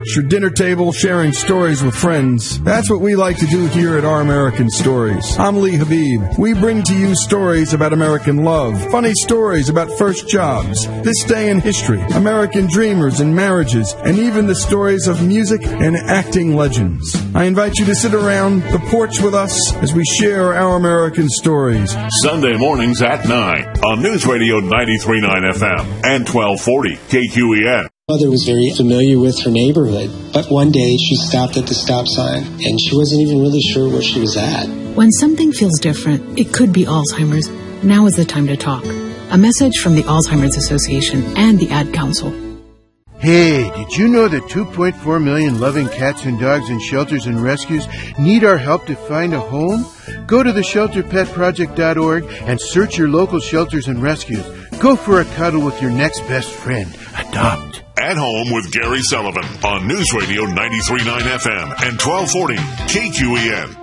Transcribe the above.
Your dinner table, sharing stories with friends. That's what we like to do here at Our American Stories. I'm Lee Habib. We bring to you stories about American love, funny stories about first jobs, this day in history, American dreamers and marriages, and even the stories of music and acting legends. I invite you to sit around the porch with us as we share Our American Stories. Sunday mornings at 9 on News Radio 93.9 FM and 1240 KQEN. Mother was very familiar with her neighborhood, but one day she stopped at the stop sign, and she wasn't even really sure where she was at. When something feels different, it could be Alzheimer's. Now is the time to talk. A message from the Alzheimer's Association and the Ad Council. Hey, did you know that 2.4 million loving cats and dogs in shelters and rescues need our help to find a home? Go to theshelterpetproject.org and search your local shelters and rescues. Go for a cuddle with your next best friend. Adopt. At Home with Gary Sullivan on News Radio 93.9 FM and 1240 KQEN.